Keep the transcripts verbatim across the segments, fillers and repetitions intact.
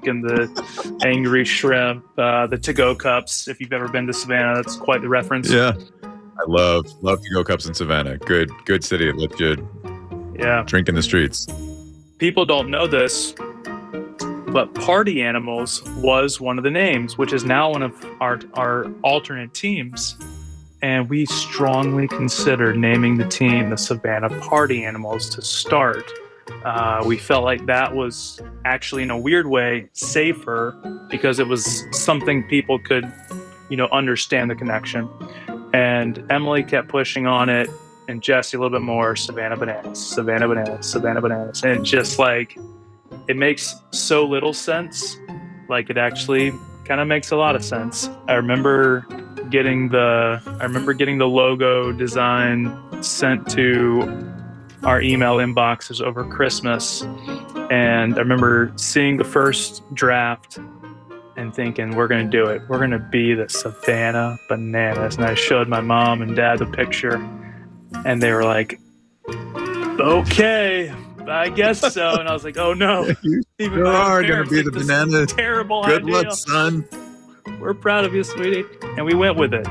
drink and the angry shrimp, uh, the to-go cups. If you've ever been to Savannah, that's quite the reference. Yeah. I love, love to-go cups in Savannah. Good, good city. Let you yeah. drink in the streets. People don't know this, but Party Animals was one of the names, which is now one of our, our alternate teams. And we strongly considered naming the team the Savannah Party Animals to start. Uh, we felt like that was actually, in a weird way, safer because it was something people could, you know, understand the connection. And Emily kept pushing on it, and Jesse a little bit more, Savannah Bananas, Savannah Bananas, Savannah Bananas. And it just like, it makes so little sense. Like it actually kind of makes a lot of sense. I remember getting the, I remember getting the logo design sent to our email inboxes over Christmas. And I remember seeing the first draft and thinking, we're going to do it. We're going to be the Savannah Bananas. And I showed my mom and dad the picture, and they were like, okay, I guess so. And I was like, oh no. You Even sure my are going to parents be think the this is banana. a terrible Good idea. luck, son. We're proud of you, sweetie. And we went with it.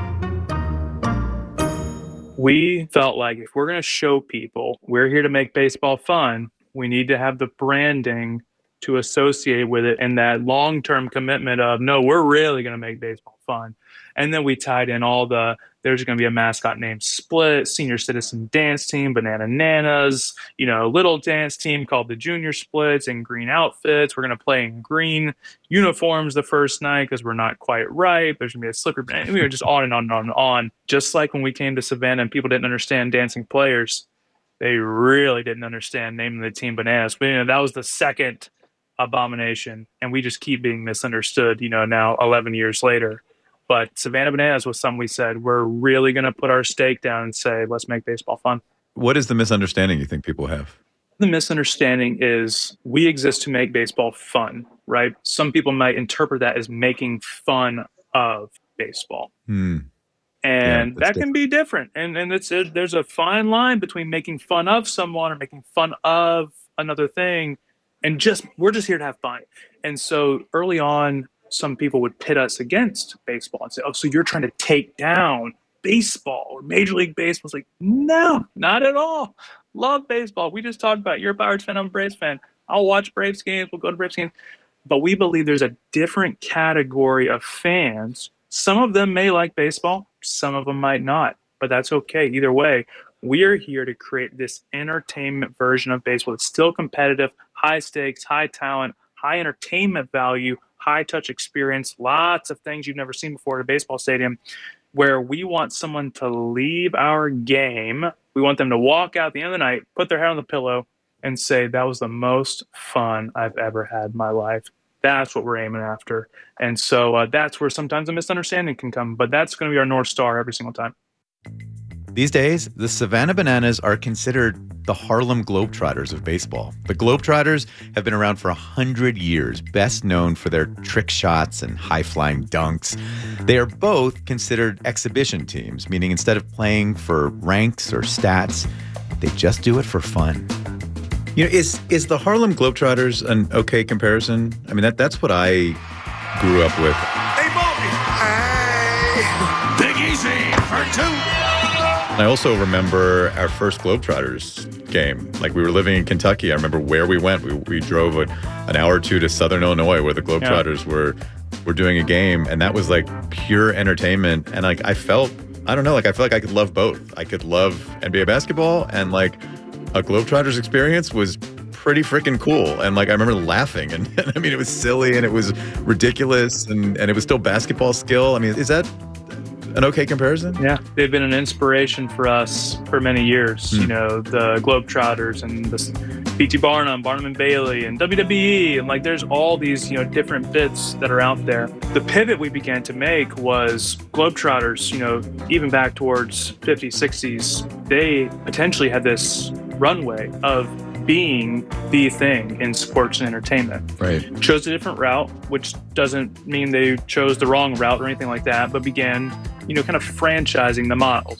We felt like if we're going to show people we're here to make baseball fun, we need to have the branding to associate with it and that long-term commitment of, no, we're really going to make baseball fun. And then we tied in all the, there's going to be a mascot named Split, senior citizen dance team, Banana Nanas, you know, little dance team called the Junior Splits in green outfits. We're going to play in green uniforms the first night because we're not quite right. There's going to be a slippery banana. We were just on and on and on and on. Just like when we came to Savannah and people didn't understand dancing players, they really didn't understand naming the team Bananas. But, you know, that was the second abomination, and we just keep being misunderstood, you know, now eleven years later. But Savannah Bananas was something we said, we're really going to put our stake down and say, let's make baseball fun. What is the misunderstanding you think people have? The misunderstanding is we exist to make baseball fun, right? Some people might interpret that as making fun of baseball. Hmm. And Yeah, that can be different. And and it's it, there's a fine line between making fun of someone or making fun of another thing. And just we're just here to have fun. And so early on, some people would pit us against baseball and say, oh, so you're trying to take down baseball or Major League Baseball. It's like, no, not at all. Love baseball. We just talked about it. You're a Pirates fan, I'm a Braves fan. I'll watch Braves games. We'll go to Braves games. But we believe there's a different category of fans. Some of them may like baseball. Some of them might not. But that's okay. Either way, we are here to create this entertainment version of baseball. It's still competitive, high stakes, high talent, high entertainment value, high touch experience, lots of things you've never seen before at a baseball stadium, where we want someone to leave our game. We want them to walk out at the end of the night, put their head on the pillow, and say, that was the most fun I've ever had in my life. That's what we're aiming after. And so uh, that's where sometimes a misunderstanding can come, but that's going to be our North Star every single time. These days, the Savannah Bananas are considered the Harlem Globetrotters of baseball. The Globetrotters have been around for one hundred years, best known for their trick shots and high-flying dunks. They are both considered exhibition teams, meaning instead of playing for ranks or stats, they just do it for fun. You know, is is the Harlem Globetrotters an okay comparison? I mean, that that's what I grew up with. Hey, Bobby! Hey! Big Easy for two! And I also remember our first Globetrotters game. Like, we were living in Kentucky. I remember where we went. We we drove a, an hour or two to Southern Illinois where the Globetrotters yeah. were were doing a game. And that was like pure entertainment. And like, I felt, I don't know, like I felt like I could love both. I could love N B A basketball, and like a Globetrotters experience was pretty freaking cool. And like, I remember laughing, and, and I mean, it was silly and it was ridiculous, and, and it was still basketball skill. I mean, is that an okay comparison? Yeah, they've been an inspiration for us for many years. Mm. You know, the Globetrotters and the P T Barnum, Barnum and Bailey, and W W E, and like there's all these, you know, different bits that are out there. The pivot we began to make was Globetrotters, you know, even back towards fifties, sixties, they potentially had this runway of being the thing in sports and entertainment. Right. Chose a different route, which doesn't mean they chose the wrong route or anything like that, but began, you know, kind of franchising the model,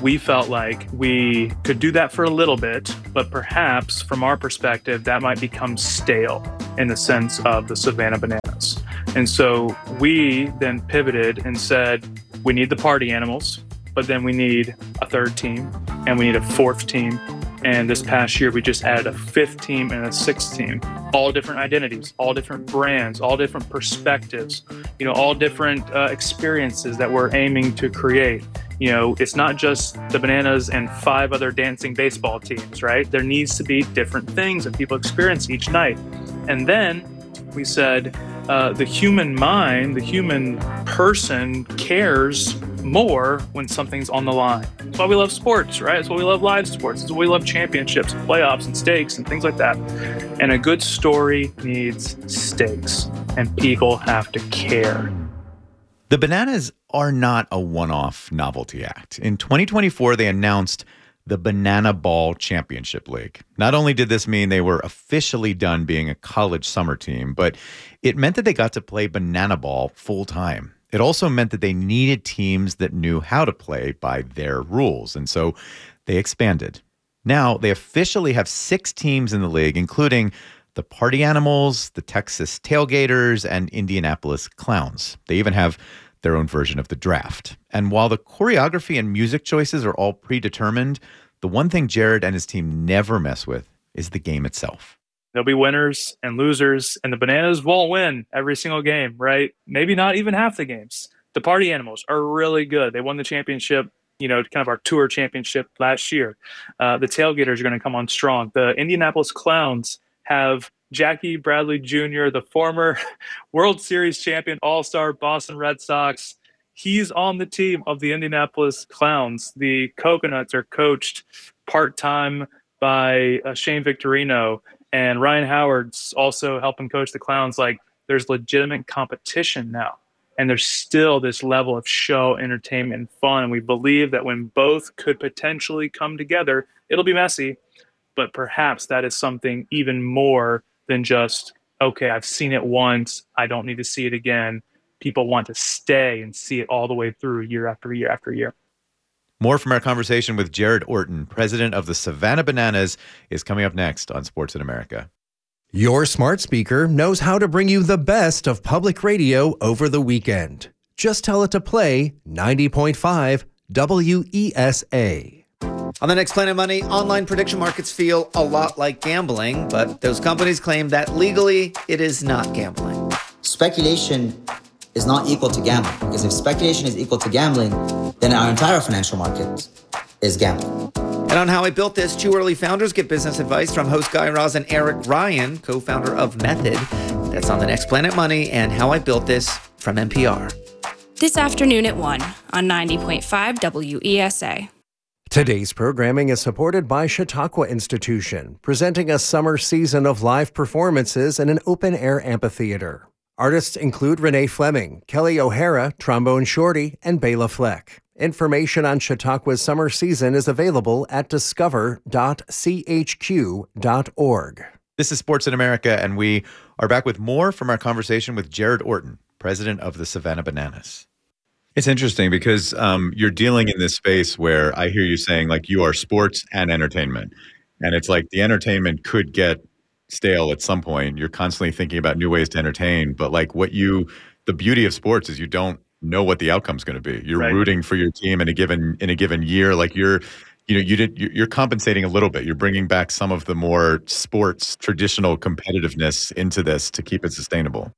we felt like we could do that for a little bit, but perhaps from our perspective, that might become stale in the sense of the Savannah Bananas. And so we then pivoted and said, we need the party animals, but then we need a third team and we need a fourth team. And this past year, we just added a fifth team and a sixth team, all different identities, all different brands, all different perspectives, you know, all different uh, experiences that we're aiming to create. You know, it's not just the Bananas and five other dancing baseball teams, right? There needs to be different things that people experience each night. And then we said, uh, the human mind, the human person cares more when something's on the line. That's why we love sports, right? That's why we love live sports. That's why we love championships and playoffs and stakes and things like that. And a good story needs stakes, and people have to care. The Bananas are not a one-off novelty act. In twenty twenty-four, they announced the Banana Ball Championship League. Not only did this mean they were officially done being a college summer team, but it meant that they got to play banana ball full-time. It also meant that they needed teams that knew how to play by their rules, and so they expanded. Now, they officially have six teams in the league, including the Party Animals, the Texas Tailgaters, and Indianapolis Clowns. They even have their own version of the draft. And while the choreography and music choices are all predetermined, the one thing Jared and his team never mess with is the game itself. There'll be winners and losers, and the Bananas won't win every single game, right? Maybe not even half the games. The Party Animals are really good. They won the championship, you know, kind of our tour championship last year. Uh, the Tailgaters are going to come on strong. The Indianapolis Clowns have Jackie Bradley Junior, the former World Series champion, all-star Boston Red Sox. He's on the team of the Indianapolis Clowns. The Coconuts are coached part-time by uh, Shane Victorino, and Ryan Howard's also helping coach the Clowns. Like, there's legitimate competition now, and there's still this level of show, entertainment, and fun. And we believe that when both could potentially come together, it'll be messy, but perhaps that is something even more than just, okay, I've seen it once, I don't need to see it again. People want to stay and see it all the way through year after year after year. More from our conversation with Jared Orton, president of the Savannah Bananas, is coming up next on Sports in America. Your smart speaker knows how to bring you the best of public radio over the weekend. Just tell it to play ninety point five W E S A. On the next Planet Money, online prediction markets feel a lot like gambling, but those companies claim that legally it is not gambling. Speculation is not equal to gambling, because if speculation is equal to gambling, then our entire financial market is gambling. And on How I Built This, two early founders get business advice from host Guy Raz and Eric Ryan, co-founder of Method. That's on the next Planet Money and How I Built This from N P R. This afternoon at one on ninety point five W E S A. Today's programming is supported by Chautauqua Institution, presenting a summer season of live performances in an open-air amphitheater. Artists include Renee Fleming, Kelly O'Hara, Trombone Shorty, and Bela Fleck. Information on Chautauqua's summer season is available at discover dot c h q dot org. This is Sports in America, and we are back with more from our conversation with Jared Orton, president of the Savannah Bananas. It's interesting because um, you're dealing in this space where I hear you saying, like, you are sports and entertainment. And it's like the entertainment could get stale at some point. You're constantly thinking about new ways to entertain. But like what you, the beauty of sports is you don't know what the outcome's going to be. You're right. Rooting for your team in a given in a given year. Like you're, you know, you did. You're compensating a little bit. You're bringing back some of the more sports traditional competitiveness into this to keep it sustainable.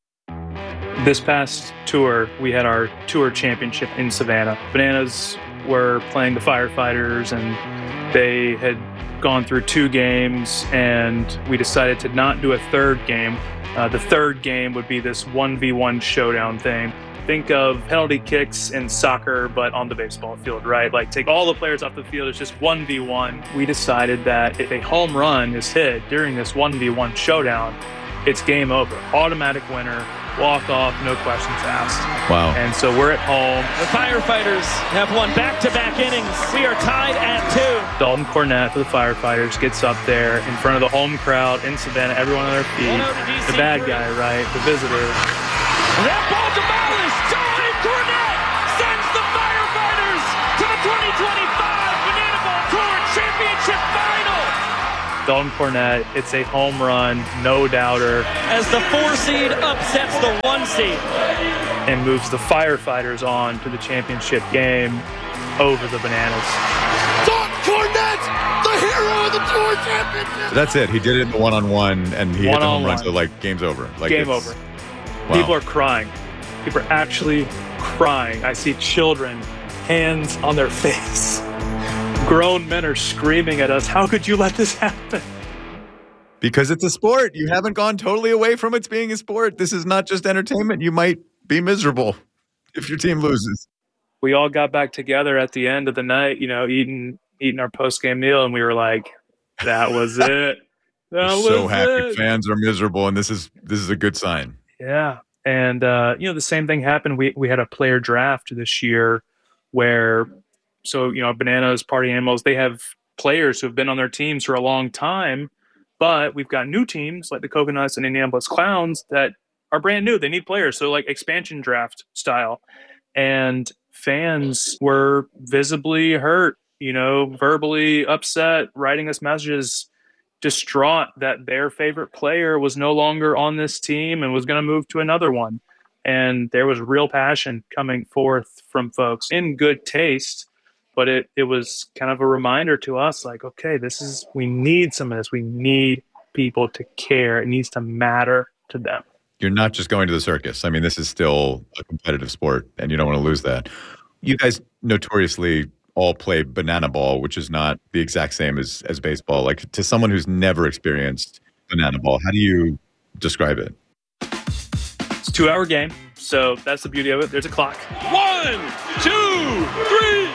This past tour, we had our tour championship in Savannah. Bananas were playing the Firefighters, and they had gone through two games, and we decided to not do a third game. Uh, the third game would be this one v one showdown thing. Think of penalty kicks in soccer, but on the baseball field, right? Like take all the players off the field, it's just one v one. We decided that if a home run is hit during this one v one showdown, it's game over. Automatic winner, walk off, no questions asked. Wow. And so we're at home. The Firefighters have won back-to-back innings. We are tied at two. Dalton Cornett for the Firefighters gets up there in front of the home crowd in Savannah, everyone on their feet. The bad guy, right? The visitor. That ball demolished. Dalton Cornett sends the Firefighters to the twenty twenty-five Dalton Cornett. It's a home run, no doubter. As the four seed upsets the one seed. And moves the Firefighters on to the championship game over the Bananas. Dalton Cornett, the hero of the tour championship. So that's it. He did it in the one-on-one, and he hit the home run, One-on-one. so like game's over. Like Game it's- over. Wow. People are crying. People are actually crying. I see children, hands on their face. Grown men are screaming at us. How could you let this happen? Because it's a sport. You haven't gone totally away from it being a sport. This is not just entertainment. You might be miserable if your team loses. We all got back together at the end of the night, you know, eating eating our post-game meal, and we were like, that was it. That We're was so happy it. fans are miserable, and this is this is a good sign. Yeah. And, uh, you know, the same thing happened. We we had a player draft this year where, so, you know, Bananas, Party Animals, they have players who have been on their teams for a long time, but we've got new teams like the Coconuts and Indianapolis Clowns that are brand new. They need players. So like expansion draft style. And fans were visibly hurt, you know, verbally upset, writing us messages, distraught that their favorite player was no longer on this team and was going to move to another one. And there was real passion coming forth from folks in good taste, but it, it was kind of a reminder to us like, okay, this is, we need some of this. We need people to care. It needs to matter to them. You're not just going to the circus. I mean, this is still a competitive sport, and you don't want to lose that. You guys notoriously all play banana ball, which is not the exact same as, as baseball. Like, to someone who's never experienced banana ball, how do you describe it? It's a two-hour game, so that's the beauty of it. There's a clock. One, two, three.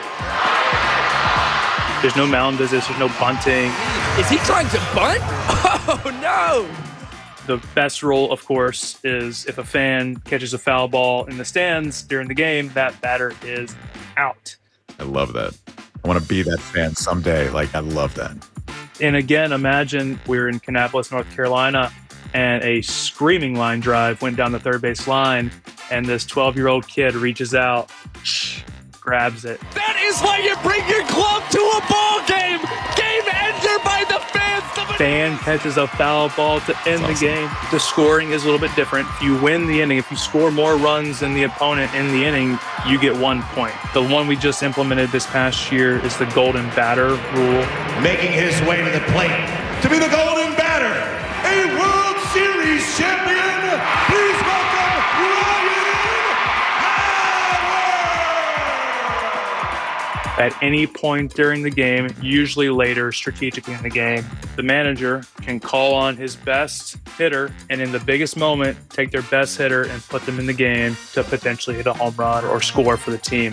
There's no mound visits. There's no bunting. Is he trying to bunt? Oh, no. The best rule, of course, is if a fan catches a foul ball in the stands during the game, that batter is out. I love that. I want to be that fan someday. Like, I love that. And again, imagine we're in Kannapolis, North Carolina, and a screaming line drive went down the third base line, and this twelve-year-old kid reaches out, grabs it. That is why you bring your glove to a ball game. Game ender by the fans. Fan catches a foul ball to end the game. The scoring is a little bit different. If you win the inning, if you score more runs than the opponent in the inning, you get one point. The one we just implemented this past year is the golden batter rule. Making his way to the plate to be the golden batter, a World Series champion. Please welcome Ryan Howard. At any point during the game, usually later, strategically in the game, the manager can call on his best hitter and in the biggest moment, take their best hitter and put them in the game to potentially hit a home run or score for the team.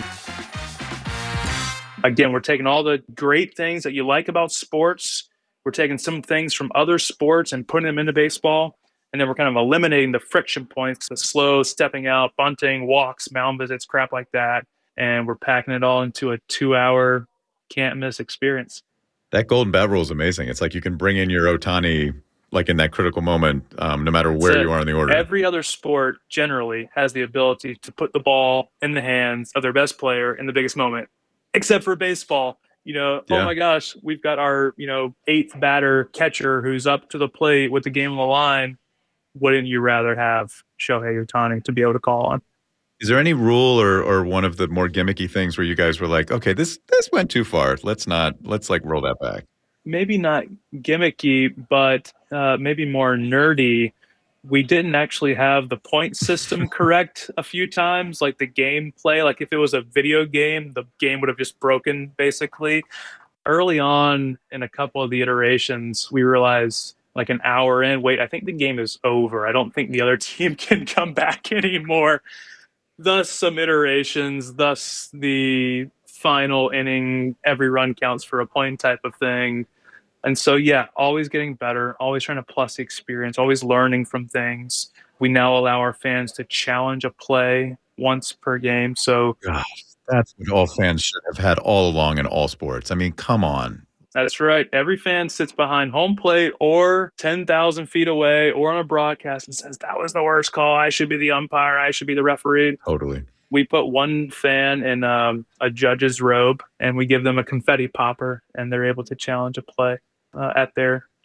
Again, we're taking all the great things that you like about sports. We're taking some things from other sports and putting them into baseball. And then we're kind of eliminating the friction points, the slow stepping out, bunting, walks, mound visits, crap like that. And we're packing it all into a two-hour can't-miss experience. That golden bat rule is amazing. It's like you can bring in your Ohtani like in that critical moment, um, no matter where So you are in the order. Every other sport generally has the ability to put the ball in the hands of their best player in the biggest moment, except for baseball. You know, Yeah. oh my gosh, we've got our, you know, eighth batter catcher who's up to the plate with the game on the line. Wouldn't you rather have Shohei Ohtani to be able to call on? Is there any rule or or one of the more gimmicky things where you guys were like, okay, this this went too far. Let's not, let's like roll that back. Maybe not gimmicky, but uh, maybe more nerdy. We didn't actually have the point system correct a few times, like the gameplay. Like if it was a video game, the game would have just broken basically. Early on in a couple of the iterations, we realized like an hour in, wait, I think the game is over. I don't think the other team can come back anymore. Thus some iterations, thus the final inning, every run counts for a point type of thing. And so, yeah, always getting better, always trying to plus the experience, always learning from things. We now allow our fans to challenge a play once per game. So Gosh, that's what all fans should have had all along in all sports. I mean, come on. that's right. Every fan sits behind home plate or ten thousand feet away or on a broadcast and says, that was the worst call. I should be the umpire. I should be the referee. Totally. We put one fan in um, a judge's robe and we give them a confetti popper and they're able to challenge a play uh, at their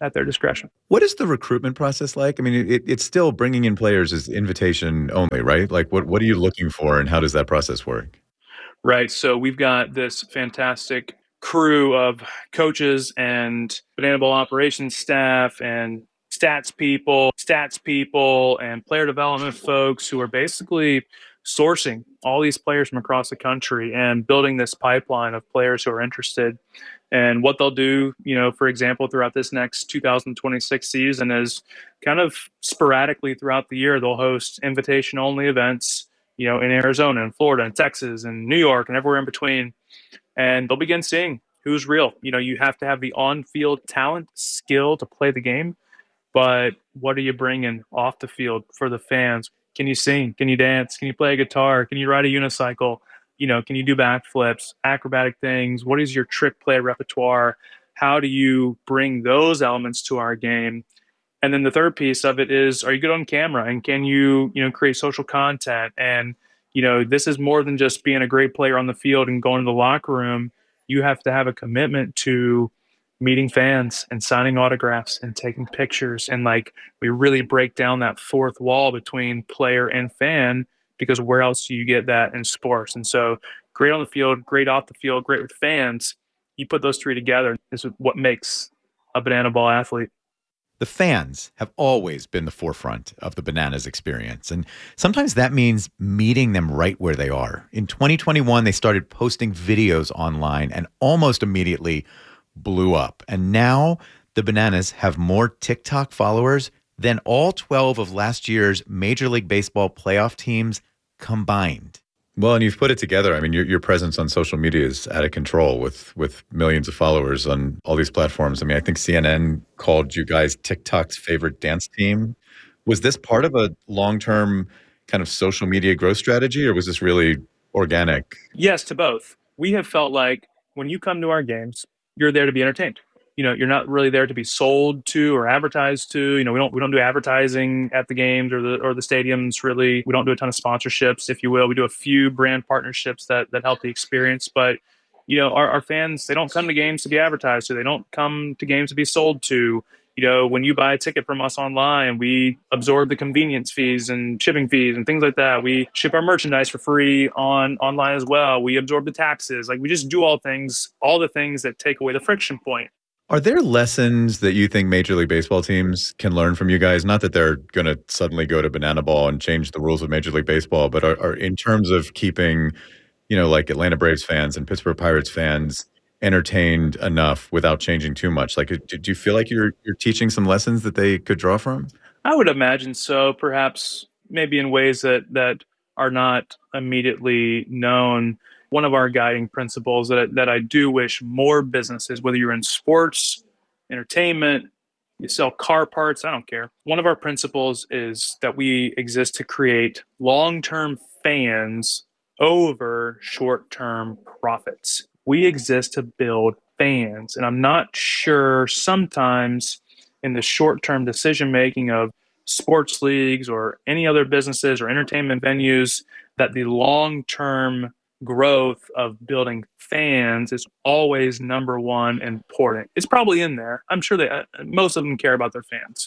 at their discretion. What is the recruitment process like? I mean, it, it's still bringing in players is invitation only, right? Like, what, what are you looking for, and how does that process work? Right. So we've got this fantastic crew of coaches and Banana Bowl operations staff and stats people, stats people, and player development folks who are basically sourcing all these players from across the country and building this pipeline of players who are interested. And what they'll do, you know, for example, throughout this next two thousand twenty-six season is kind of sporadically throughout the year, they'll host invitation-only events, you know, in Arizona and Florida and Texas and New York and everywhere in between. And they'll begin seeing who's real. You know, you have to have the on-field talent, skill to play the game, but what are you bringing off the field for the fans? Can you sing? Can you dance? Can you play a guitar? Can you ride a unicycle? You know, can you do backflips, acrobatic things? What is your trick play repertoire? How do you bring those elements to our game? And then the third piece of it is, are you good on camera? And can you, you know, create social content? And, you know, this is more than just being a great player on the field and going to the locker room. You have to have a commitment to meeting fans and signing autographs and taking pictures. And like, we really break down that fourth wall between player and fan, because where else do you get that in sports? And so great on the field, great off the field, great with fans. You put those three together, is what makes a Banana Ball athlete. The fans have always been the forefront of the Bananas experience, and sometimes that means meeting them right where they are. In twenty twenty-one, they started posting videos online and almost immediately blew up. And now the Bananas have more TikTok followers than all twelve of last year's Major League Baseball playoff teams combined. Well, and you've put it together. I mean, your, your presence on social media is out of control with, with millions of followers on all these platforms. I mean, I think C N N called you guys TikTok's favorite dance team. Was this part of a long-term kind of social media growth strategy, or was this really organic? Yes, to both. We have felt like when you come to our games, you're there to be entertained. You know, you're not really there to be sold to or advertised to. You know, we don't we don't do advertising at the games or the or the stadiums, really. We don't do a ton of sponsorships, if you will. We do a few brand partnerships that that help the experience. But, you know, our, our fans, they don't come to games to be advertised to. They don't come to games to be sold to. You know, when you buy a ticket from us online, we absorb the convenience fees and shipping fees and things like that. We ship our merchandise for free on online as well. We absorb the taxes. Like, we just do all things, all the things that take away the friction point. Are there lessons that you think Major League Baseball teams can learn from you guys? Not that they're going to suddenly go to Banana Ball and change the rules of Major League Baseball, but are, are in terms of keeping, you know, like Atlanta Braves fans and Pittsburgh Pirates fans entertained enough without changing too much? Like, do you feel like you're you're teaching some lessons that they could draw from? I would imagine so. Perhaps maybe in ways that that are not immediately known. One of our guiding principles that, that I do wish more businesses, whether you're in sports, entertainment, you sell car parts, I don't care. One of our principles is that we exist to create long-term fans over short-term profits. We exist to build fans. And I'm not sure sometimes in the short-term decision-making of sports leagues or any other businesses or entertainment venues that the long-term growth of building fans is always number one important. It's probably in there. I'm sure that most of them care about their fans,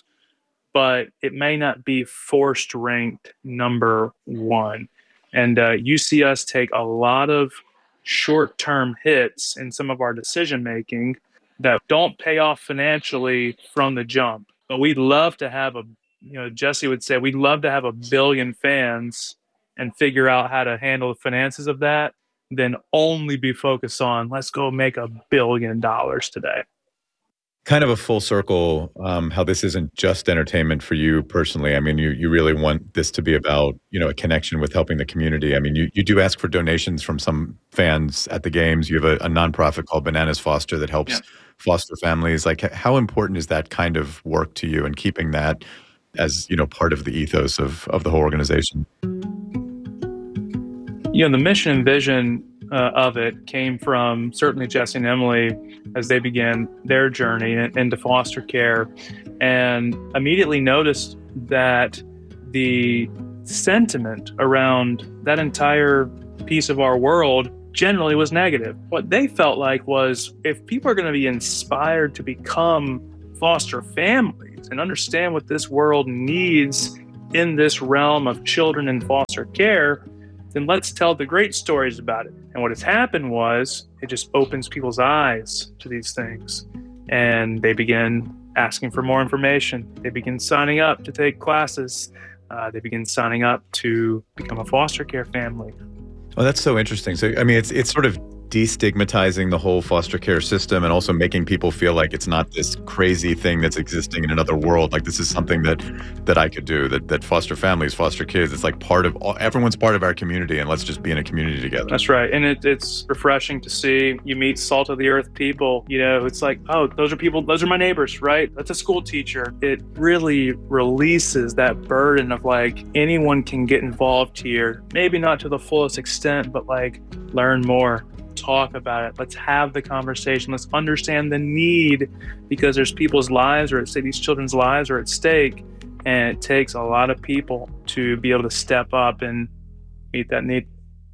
but it may not be forced ranked number one. And uh, you see us take a lot of short-term hits in some of our decision-making that don't pay off financially from the jump. But we'd love to have a, you know, Jesse would say, we'd love to have a billion fans and figure out how to handle the finances of that, then only be focused on, let's go make a billion dollars today. Kind of a full circle, um, how this isn't just entertainment for you personally. I mean, you you really want this to be about, you know, a connection with helping the community. I mean, you, you do ask for donations from some fans at the games. You have a, a nonprofit called Bananas Foster that helps yeah. foster families. Like, how important is that kind of work to you, and keeping that as, you know, part of the ethos of, of the whole organization? You know, the mission and vision uh, of it came from certainly Jesse and Emily as they began their journey in, into foster care, and immediately noticed that the sentiment around that entire piece of our world generally was negative. What they felt like was, if people are going to be inspired to become foster families and understand what this world needs in this realm of children in foster care, then let's tell the great stories about it. And what has happened was it just opens people's eyes to these things, and they begin asking for more information. They begin signing up to take classes. Uh, they begin signing up to become a foster care family. Oh, that's so interesting. So, I mean, it's it's sort of destigmatizing the whole foster care system and also making people feel like it's not this crazy thing that's existing in another world. Like this is something that that I could do, that that foster families, foster kids, it's like part of, all, everyone's part of our community, and let's just be in a community together. That's right. And it, it's refreshing to see. You meet salt of the earth people, you know, it's like, oh, those are people, those are my neighbors, right? That's a school teacher. It really releases that burden of like, anyone can get involved here. Maybe not to the fullest extent, but like learn more. Talk about it. Let's have the conversation. Let's understand the need, because there's people's lives, or say these children's lives are at stake, and it takes a lot of people to be able to step up and meet that need.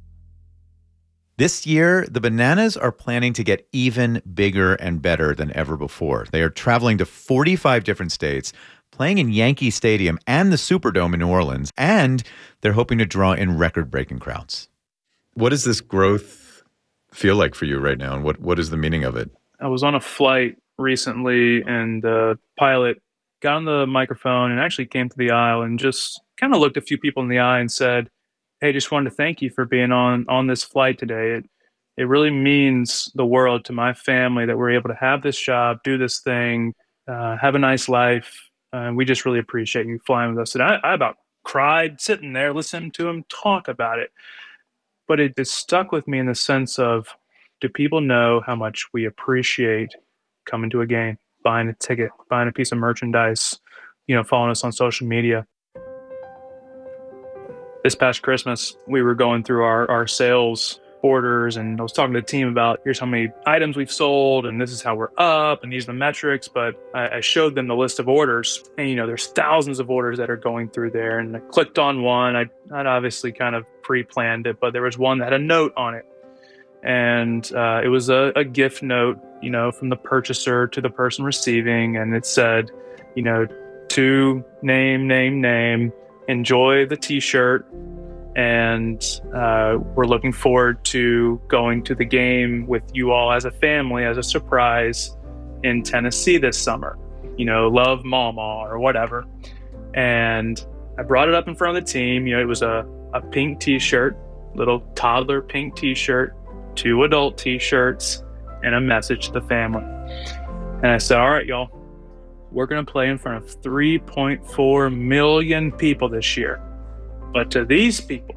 This year, the Bananas are planning to get even bigger and better than ever before. They are traveling to forty-five different states, playing in Yankee Stadium and the Superdome in New Orleans, and they're hoping to draw in record-breaking crowds. What is this growth feel like for you right now, and what what is the meaning of it? I was on a flight recently, and the pilot got on the microphone and actually came to the aisle and just kind of looked a few people in the eye and said, "Hey, just wanted to thank you for being on on this flight today. It it really means the world to my family that we're able to have this job, do this thing, uh, have a nice life, and uh, we just really appreciate you flying with us." And I, I about cried sitting there listening to him talk about it. But it, it stuck with me in the sense of, do people know how much we appreciate coming to a game, buying a ticket, buying a piece of merchandise, you know, following us on social media? This past Christmas, we were going through our, our sales orders, and I was talking to the team about, here's how many items we've sold, and this is how we're up, and these are the metrics. But I, I showed them the list of orders, and you know, there's thousands of orders that are going through there. And I clicked on one. I, I'd obviously kind of pre-planned it, but there was one that had a note on it, and uh, it was a, a gift note, you know, from the purchaser to the person receiving, and it said, you know, to name, name, name, enjoy the T-shirt. And uh, we're looking forward to going to the game with you all as a family, as a surprise in Tennessee this summer. You know, love Mama or whatever. And I brought it up in front of the team. You know, it was a, a pink T-shirt, little toddler pink T-shirt, two adult T-shirts, and a message to the family. And I said, all right, y'all, we're going to play in front of three point four million people this year. But to these people,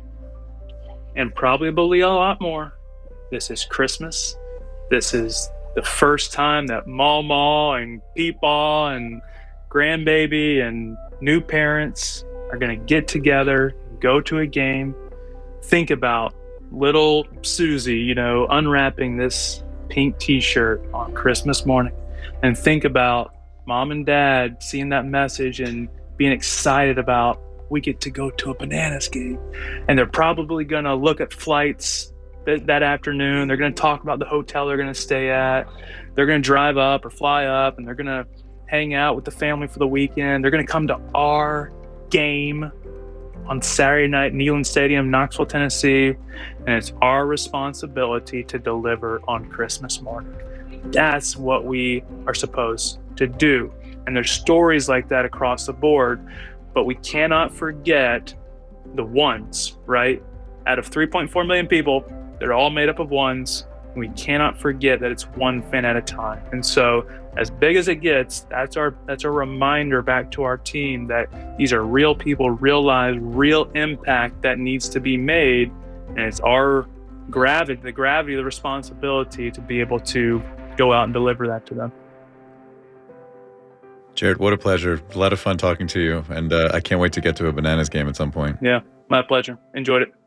and probably a lot more, this is Christmas. This is the first time that Mama and Peepaw and grandbaby and new parents are going to get together, go to a game. Think about little Susie, you know, unwrapping this pink T-shirt on Christmas morning. And think about Mom and Dad seeing that message and being excited about, we get to go to a Bananas game. And they're probably going to look at flights th- that afternoon. They're going to talk about the hotel they're going to stay at. They're going to drive up or fly up, and they're going to hang out with the family for the weekend. They're going to come to our game on Saturday night, Neyland Stadium, Knoxville, Tennessee. And it's our responsibility to deliver on Christmas morning. That's what we are supposed to do. And there's stories like that across the board. But we cannot forget the ones, right? Out of three point four million people, they're all made up of ones. We cannot forget that it's one fan at a time. And so as big as it gets, that's our that's a reminder back to our team that these are real people, real lives, real impact that needs to be made. And it's our gravity, the gravity, the responsibility to be able to go out and deliver that to them. Jared, what a pleasure. A lot of fun talking to you. And uh, I can't wait to get to a Bananas game at some point. Yeah, my pleasure. Enjoyed it.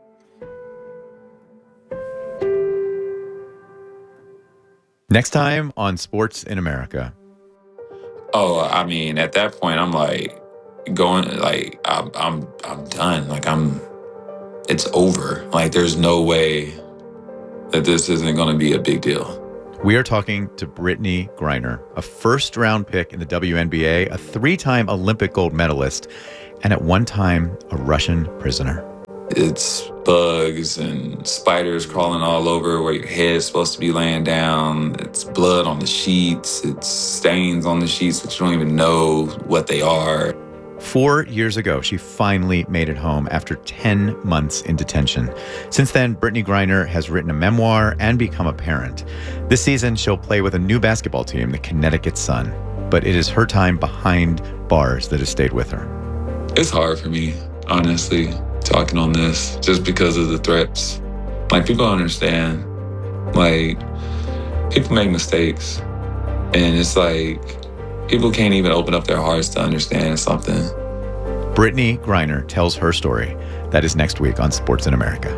Next time on Sports in America. Oh, I mean, at that point, I'm like going, like, I'm, I'm, I'm done. Like, I'm, it's over. Like, there's no way that this isn't going to be a big deal. We are talking to Brittney Griner, a first-round pick in the W N B A, a three-time Olympic gold medalist, and at one time, a Russian prisoner. It's bugs and spiders crawling all over where your head is supposed to be laying down. It's blood on the sheets. It's stains on the sheets, but you don't even know what they are. Four years ago, she finally made it home after ten months in detention. Since then, Brittney Griner has written a memoir and become a parent. This season, she'll play with a new basketball team, the Connecticut Sun. But it is her time behind bars that has stayed with her. It's hard for me, honestly, talking on this, just because of the threats. Like, people don't understand. Like, people make mistakes. And it's like, people can't even open up their hearts to understand something. Brittney Griner tells her story. That is next week on Sports in America.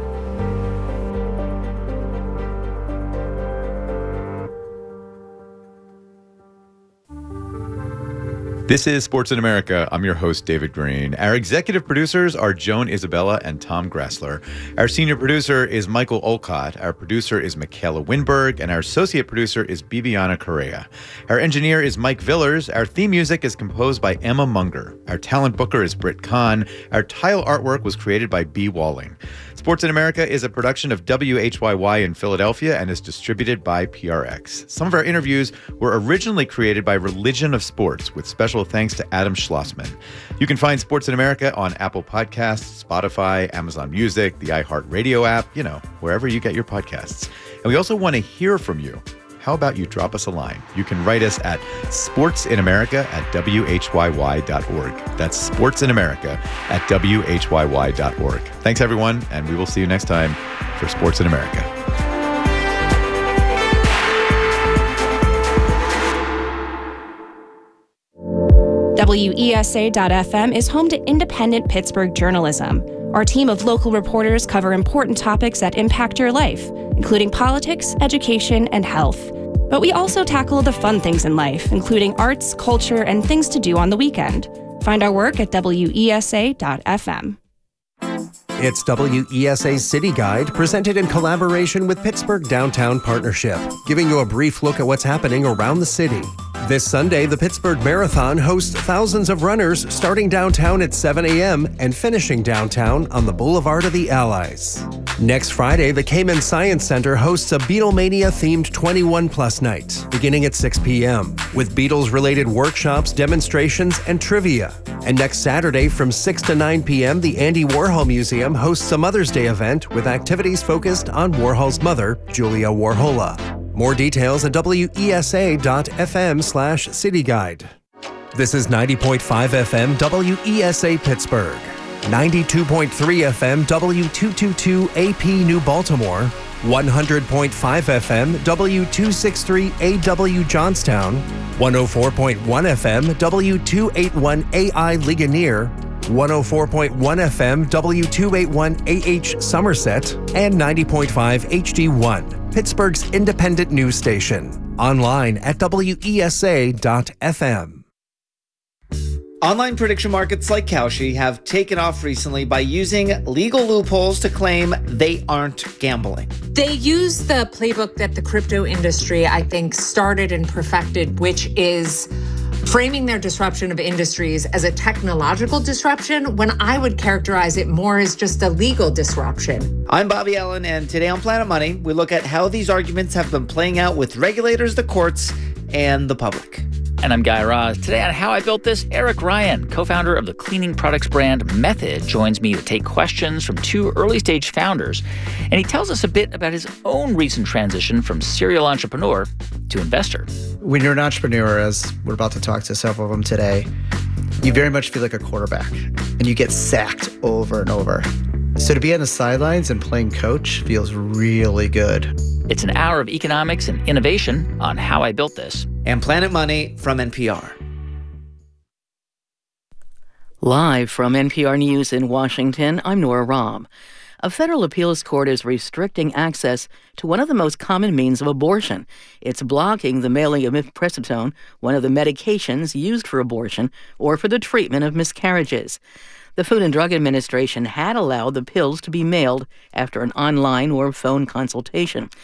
This is Sports in America. I'm your host, David Green. Our executive producers are Joan Isabella and Tom Grassler. Our senior producer is Michael Olcott. Our producer is Michaela Winberg. And our associate producer is Bibiana Correa. Our engineer is Mike Villers. Our theme music is composed by Emma Munger. Our talent booker is Britt Kahn. Our tile artwork was created by B. Walling. Sports in America is a production of W H Y Y in Philadelphia and is distributed by P R X. Some of our interviews were originally created by Religion of Sports, with special thanks to Adam Schlossman. You can find Sports in America on Apple Podcasts, Spotify, Amazon Music, the iHeartRadio app, you know, wherever you get your podcasts. And we also want to hear from you. How about you drop us a line? You can write us at sportsinamerica at W H Y Y dot org. That's sportsinamerica at W H Y Y dot org. Thanks, everyone, and we will see you next time for Sports in America. W E S A dot F M is home to independent Pittsburgh journalism. Our team of local reporters cover important topics that impact your life, including politics, education, and health. But we also tackle the fun things in life, including arts, culture, and things to do on the weekend. Find our work at W E S A dot F M. It's W E S A City Guide, presented in collaboration with Pittsburgh Downtown Partnership, giving you a brief look at what's happening around the city. This Sunday, the Pittsburgh Marathon hosts thousands of runners starting downtown at seven a.m. and finishing downtown on the Boulevard of the Allies. Next Friday, the Cayman Science Center hosts a Beatlemania-themed twenty-one plus night, beginning at six p.m., with Beatles-related workshops, demonstrations, and trivia. And next Saturday, from six to nine p.m., the Andy Warhol Museum hosts a Mother's Day event with activities focused on Warhol's mother, Julia Warhola. More details at W E S A dot F M slash City Guide. This is ninety point five F M W E S A Pittsburgh, ninety-two point three F M W two twenty-two A P New Baltimore, one hundred point five F M W two sixty-three A W Johnstown, one oh four point one F M W two eighty-one A I Ligonier, one oh four point one F M W two eighty-one A H Somerset, and ninety point five H D one, Pittsburgh's independent news station. Online at W E S A dot F M. Online prediction markets like Kalshi have taken off recently by using legal loopholes to claim they aren't gambling. They use the playbook that the crypto industry, I think, started and perfected, which is framing their disruption of industries as a technological disruption, when I would characterize it more as just a legal disruption. I'm Bobby Allen, and today on Planet Money, we look at how these arguments have been playing out with regulators, the courts, and the public. And I'm Guy Raz. Today on How I Built This, Eric Ryan, co-founder of the cleaning products brand Method, joins me to take questions from two early-stage founders. And he tells us a bit about his own recent transition from serial entrepreneur to investor. When you're an entrepreneur, as we're about to talk to several of them today, you very much feel like a quarterback, and you get sacked over and over. So to be on the sidelines and playing coach feels really good. It's an hour of economics and innovation on How I Built This. And Planet Money from N P R. Live from N P R News in Washington, I'm Nora Raab. A federal appeals court is restricting access to one of the most common means of abortion. It's blocking the mailing of mifepristone, one of the medications used for abortion or for the treatment of miscarriages. The Food and Drug Administration had allowed the pills to be mailed after an online or phone consultation.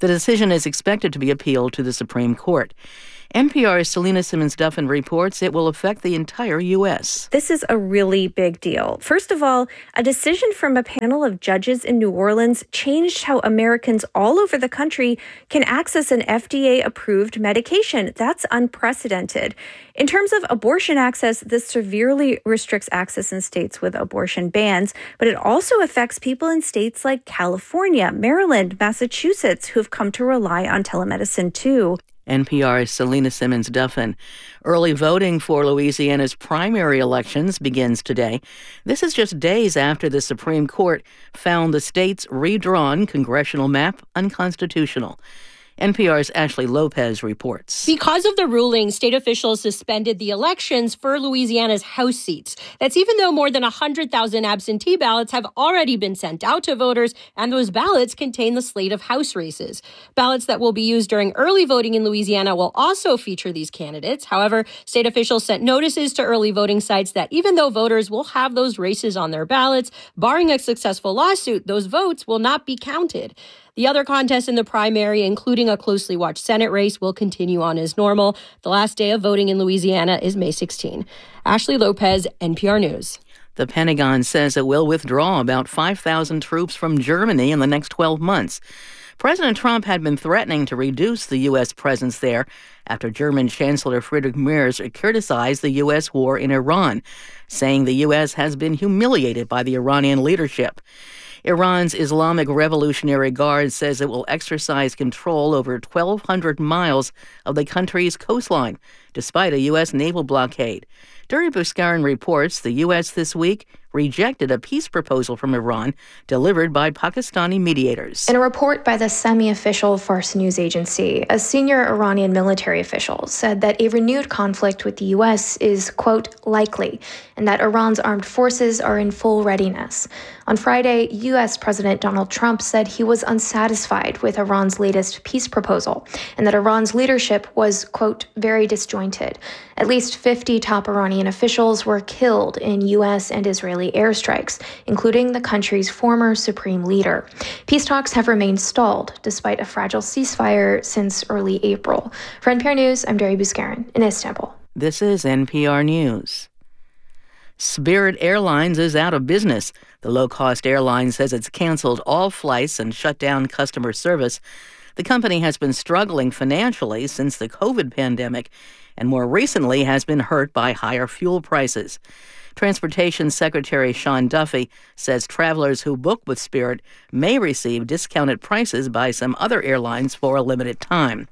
The decision is expected to be appealed to the Supreme Court. N P R's Selena Simmons-Duffin reports it will affect the entire U S. This is a really big deal. First of all, a decision from a panel of judges in New Orleans changed how Americans all over the country can access an F D A-approved medication. That's unprecedented. In terms of abortion access, this severely restricts access in states with abortion bans, but it also affects people in states like California, Maryland, Massachusetts, who've come to rely on telemedicine too. N P R's Selena Simmons-Duffin. Early voting for Louisiana's primary elections begins today. This is just days after the Supreme Court found the state's redrawn congressional map unconstitutional. N P R's Ashley Lopez reports. Because of the ruling, state officials suspended the elections for Louisiana's House seats. That's even though more than one hundred thousand absentee ballots have already been sent out to voters, and those ballots contain the slate of House races. Ballots that will be used during early voting in Louisiana will also feature these candidates. However, state officials sent notices to early voting sites that even though voters will have those races on their ballots, barring a successful lawsuit, those votes will not be counted. The other contests in the primary, including a closely watched Senate race, will continue on as normal. The last day of voting in Louisiana is May sixteenth. Ashley Lopez, N P R News. The Pentagon says it will withdraw about five thousand troops from Germany in the next twelve months. President Trump had been threatening to reduce the U S presence there after German Chancellor Friedrich Merz criticized the U S war in Iran, saying the U S has been humiliated by the Iranian leadership. Iran's Islamic Revolutionary Guard says it will exercise control over twelve hundred miles of the country's coastline, despite a U S naval blockade. Duri Buskarin reports the U S this week rejected a peace proposal from Iran delivered by Pakistani mediators. In a report by the semi-official Fars news agency, a senior Iranian military official said that a renewed conflict with the U S is, quote, likely, and that Iran's armed forces are in full readiness. On Friday, U S President Donald Trump said he was unsatisfied with Iran's latest peace proposal, and that Iran's leadership was, quote, very disjointed. At least fifty top Iranian officials were killed in U S and Israeli airstrikes, including the country's former supreme leader. Peace talks have remained stalled despite a fragile ceasefire since early April. For N P R News, I'm Duri Buskarin in Istanbul. This is N P R News. Spirit Airlines is out of business. The low-cost airline says it's canceled all flights and shut down customer service. The company has been struggling financially since the COVID pandemic, and more recently has been hurt by higher fuel prices. Transportation Secretary Sean Duffy says travelers who book with Spirit may receive discounted prices by some other airlines for a limited time.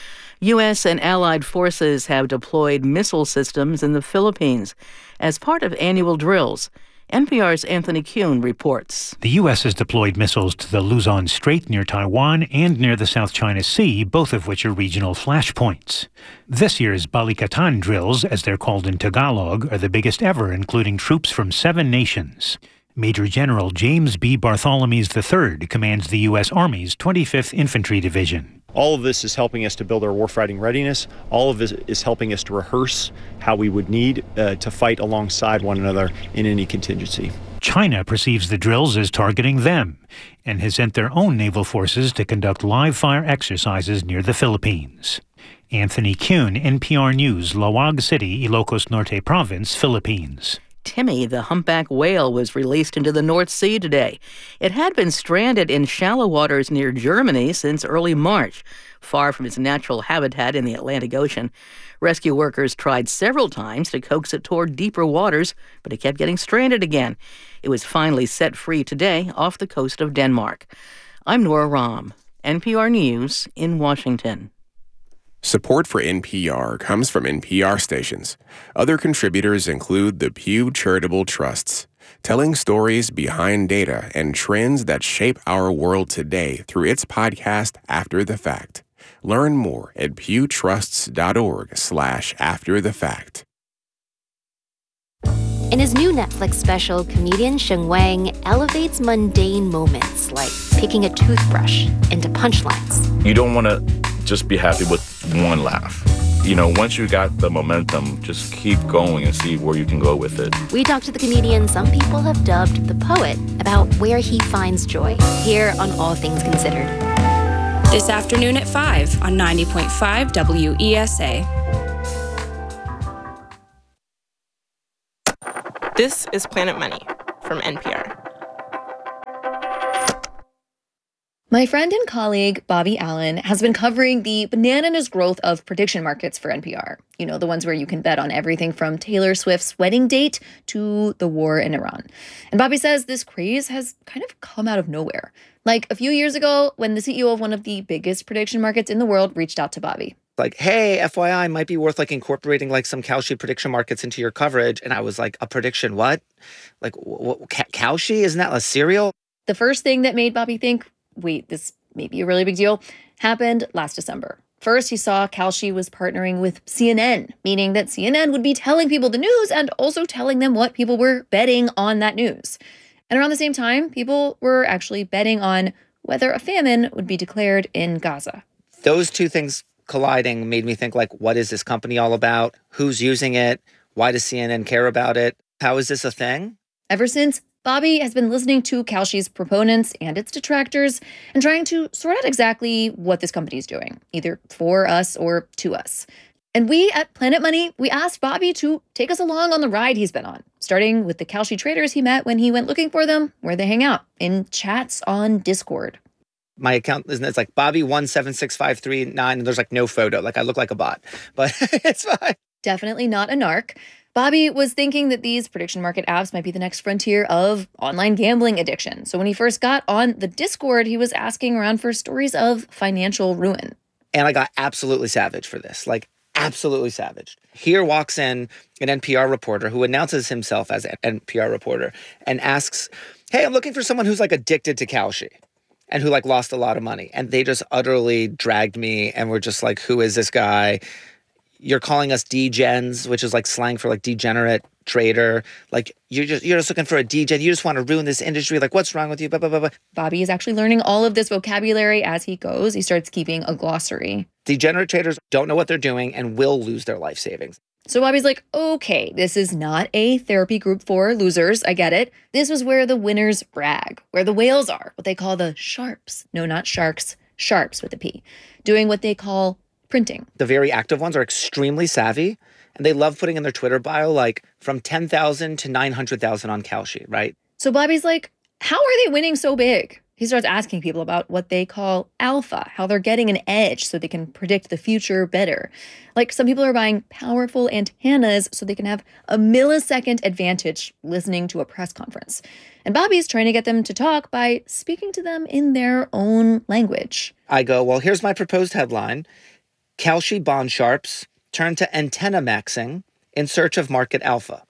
U S and allied forces have deployed missile systems in the Philippines as part of annual drills. N P R's Anthony Kuhn reports. The U S has deployed missiles to the Luzon Strait near Taiwan and near the South China Sea, both of which are regional flashpoints. This year's Balikatan drills, as they're called in Tagalog, are the biggest ever, including troops from seven nations. Major General James B. Bartholomew's the third commands the U S Army's twenty-fifth Infantry Division. All of this is helping us to build our warfighting readiness. All of this is helping us to rehearse how we would need uh, to fight alongside one another in any contingency. China perceives the drills as targeting them and has sent their own naval forces to conduct live-fire exercises near the Philippines. Anthony Kuhn, N P R News, Lawag City, Ilocos Norte Province, Philippines. Timmy, the humpback whale, was released into the North Sea today. It had been stranded in shallow waters near Germany since early March, far from its natural habitat in the Atlantic Ocean. Rescue workers tried several times to coax it toward deeper waters, but it kept getting stranded again. It was finally set free today off the coast of Denmark. I'm Nora Rahm, N P R News in Washington. Support for N P R comes from N P R stations. Other contributors include the Pew Charitable Trusts, telling stories behind data and trends that shape our world today through its podcast, After the Fact. Learn more at pewtrusts.org slash after the fact. In his new Netflix special, comedian Sheng Wang elevates mundane moments like picking a toothbrush into punchlines. You don't want to just be happy with one laugh. You know, once you got the momentum, just keep going and see where you can go with it. We talked to the comedian some people have dubbed the poet about where he finds joy, here on All Things Considered. This afternoon at five on ninety point five W E S A. This is Planet Money from N P R. My friend and colleague, Bobby Allen, has been covering the bananas growth of prediction markets for N P R. You know, the ones where you can bet on everything from Taylor Swift's wedding date to the war in Iran. And Bobby says this craze has kind of come out of nowhere. Like a few years ago, when the C E O of one of the biggest prediction markets in the world reached out to Bobby. Like, hey, F Y I, might be worth like incorporating like some Kalshi prediction markets into your coverage. And I was like, a prediction what? Like, what, Kalshi? Isn't that a cereal? The first thing that made Bobby think, wait, this may be a really big deal, happened last December. First, he saw Kalshi was partnering with C N N, meaning that C N N would be telling people the news and also telling them what people were betting on that news. And around the same time, people were actually betting on whether a famine would be declared in Gaza. Those two things colliding made me think, like, what is this company all about? Who's using it? Why does C N N care about it? How is this a thing? Ever since, Bobby has been listening to Kalshi's proponents and its detractors and trying to sort out exactly what this company is doing, either for us or to us. And we at Planet Money, we asked Bobby to take us along on the ride he's been on, starting with the Kalshi traders he met when he went looking for them, where they hang out, in chats on Discord. My account, it's like Bobby one seven six five three nine, and there's like no photo. Like, I look like a bot, but it's fine. Definitely not a narc. Bobby was thinking that these prediction market apps might be the next frontier of online gambling addiction. So when he first got on the Discord, he was asking around for stories of financial ruin. And I got absolutely savage for this, like absolutely savage. Here walks in an N P R reporter who announces himself as an N P R reporter and asks, hey, I'm looking for someone who's like addicted to Kalshi and who like lost a lot of money. And they just utterly dragged me and were just like, who is this guy? You're calling us degens, which is like slang for like degenerate trader. Like, you're just you're just looking for a degen. You just want to ruin this industry. Like, what's wrong with you? Blah, blah, blah, blah. Bobby is actually learning all of this vocabulary as he goes. He starts keeping a glossary. Degenerate traders don't know what they're doing and will lose their life savings. So Bobby's like, okay, this is not a therapy group for losers. I get it. This was where the winners brag, where the whales are, what they call the sharps. No, not sharks, sharps with a P, doing what they call printing. The very active ones are extremely savvy, and they love putting in their Twitter bio, like, from ten thousand to nine hundred thousand on Kalshi, right? So Bobby's like, how are they winning so big? He starts asking people about what they call alpha, how they're getting an edge so they can predict the future better. Like, some people are buying powerful antennas so they can have a millisecond advantage listening to a press conference. And Bobby's trying to get them to talk by speaking to them in their own language. I go, well, here's my proposed headline. Kalshi bond sharps turn to antenna maxing in search of market alpha,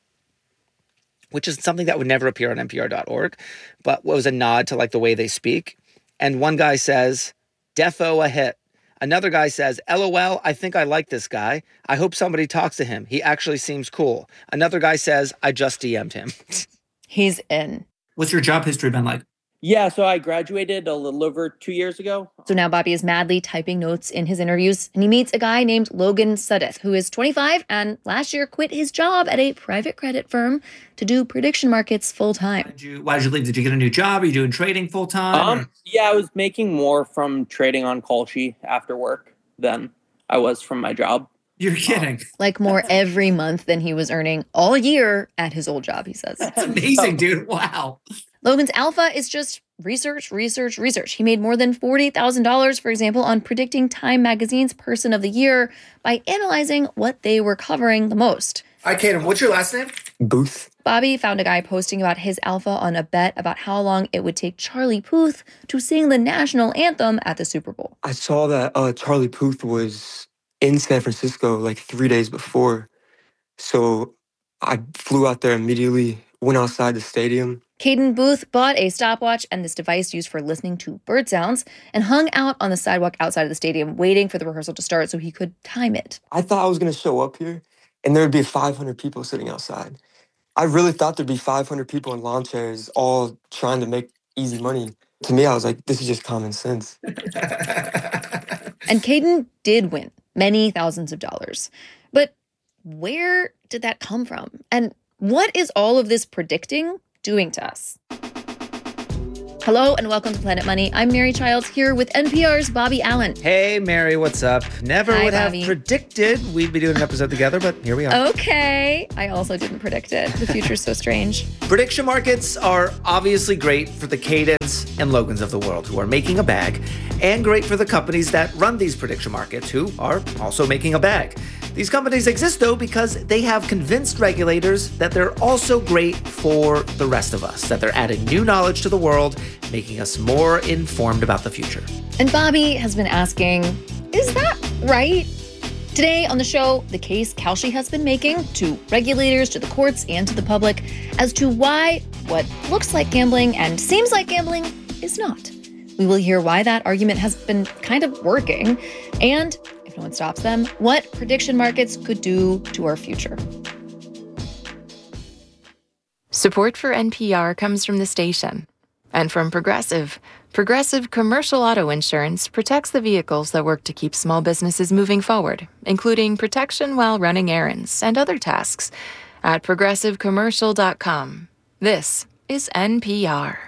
which is something that would never appear on N P R dot org, but was a nod to like the way they speak. And one guy says, defo a hit. Another guy says, LOL, I think I like this guy. I hope somebody talks to him. He actually seems cool. Another guy says, I just D M'd him. He's in. What's your job history been like? Yeah, so I graduated a little over two years ago. So now Bobby is madly typing notes in his interviews, and he meets a guy named Logan Sudduth, who is twenty-five and last year quit his job at a private credit firm to do prediction markets full time. Why did you, why did you leave? Did you get a new job? Are you doing trading full time? Um, yeah, I was making more from trading on Kalshi after work than I was from my job. You're kidding. Like more every month than he was earning all year at his old job, he says. That's amazing, dude. Wow. Logan's alpha is just research, research, research. He made more than forty thousand dollars, for example, on predicting Time Magazine's Person of the Year by analyzing what they were covering the most. Hi, Kaden. What's your last name? Booth. Bobby found a guy posting about his alpha on a bet about how long it would take Charlie Puth to sing the national anthem at the Super Bowl. I saw that uh, Charlie Puth was in San Francisco like three days before. So I flew out there immediately, went outside the stadium. Caden Booth bought a stopwatch and this device used for listening to bird sounds and hung out on the sidewalk outside of the stadium waiting for the rehearsal to start so he could time it. I thought I was going to show up here and there would be five hundred people sitting outside. I really thought there'd be five hundred people in lawn chairs all trying to make easy money. To me, I was like, this is just common sense. And Caden did win many thousands of dollars. But where did that come from? And what is all of this predicting doing to us? Hello and welcome to Planet Money. I'm Mary Childs here with N P R's Bobby Allen. Hey, Mary, what's up? Never Hi, would Bobby. have predicted we'd be doing an episode together, but here we are. Okay. I also didn't predict it. The future's so strange. Prediction markets are obviously great for the Cadence and Logans of the world who are making a bag, and great for the companies that run these prediction markets who are also making a bag. These companies exist, though, because they have convinced regulators that they're also great for the rest of us, that they're adding new knowledge to the world, making us more informed about the future. And Bobby has been asking, is that right? Today on the show, the case Kalshi has been making to regulators, to the courts, and to the public as to why what looks like gambling and seems like gambling is not. We will hear why that argument has been kind of working, and if no one stops them, what prediction markets could do to our future. Support for N P R comes from the station and from Progressive. Progressive Commercial Auto Insurance protects the vehicles that work to keep small businesses moving forward, including protection while running errands and other tasks. At progressive commercial dot com. This is N P R.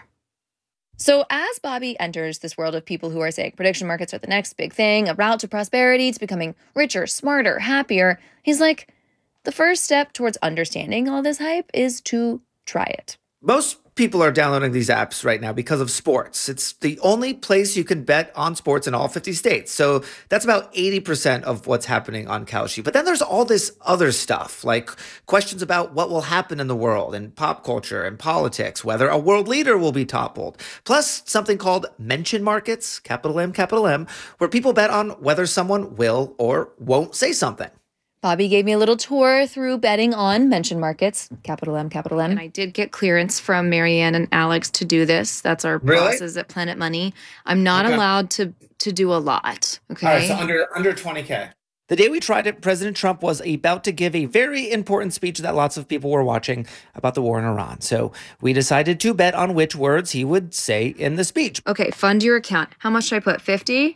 So as Bobby enters this world of people who are saying prediction markets are the next big thing, a route to prosperity, to becoming richer, smarter, happier, he's like, the first step towards understanding all this hype is to try it. Most people are downloading these apps right now because of sports. It's the only place you can bet on sports in all fifty states. So that's about eighty percent of what's happening on Kalshi. But then there's all this other stuff, like questions about what will happen in the world and pop culture and politics, whether a world leader will be toppled, plus something called mention markets, capital M, capital M, where people bet on whether someone will or won't say something. Bobby gave me a little tour through betting on mention markets, capital M, capital M. And I did get clearance from Marianne and Alex to do this. That's our Really? bosses at Planet Money. I'm not Okay. allowed to to do a lot. Okay. All right, so under under twenty K. The day we tried it, President Trump was about to give a very important speech that lots of people were watching about the war in Iran. So we decided to bet on which words he would say in the speech. Okay, fund your account. How much should I put? fifty?